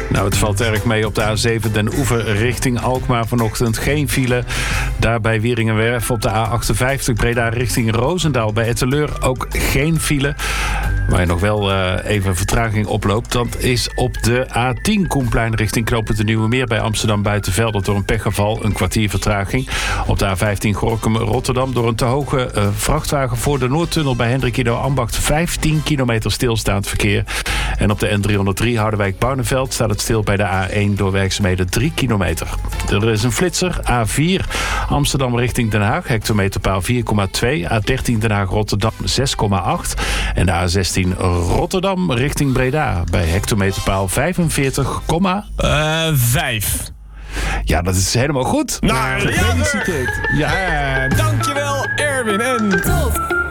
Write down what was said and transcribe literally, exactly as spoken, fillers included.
Nou, het valt erg mee op de A zeven Den Oever richting Alkmaar vanochtend. Geen file. Daar bij Wieringenwerf op de A achtenvijftig Breda richting Roosendaal. Bij Etteleur ook geen file. Waar je nog wel uh, even vertraging oploopt. Dat is op de A tien Koenplein richting knooppunt de Nieuwe Meer bij Amsterdam Buitenveldert door een pechgeval. Een kwartier vertraging. Op de A vijftien Gorinchem Rotterdam door een te hoge uh, vrachtwagen voor de Noordtunnel bij Hendrik Ido Ambacht. vijftien kilometer stilstaand verkeer. En op de N driehonderddrie Harderwijk-Barneveld staat het stil bij de A één door werkzaamheden drie kilometer. Er is een flitser. A vier Amsterdam richting Den Haag. Hectometerpaal vier komma twee. A dertien Den Haag-Rotterdam zes komma acht. En de A zestien Rotterdam richting Breda. Bij hectometerpaal vijfenveertig komma vijf. Ja, dat is helemaal goed. Nou, gefeliciteerd. Ja, dankjewel Erwin en...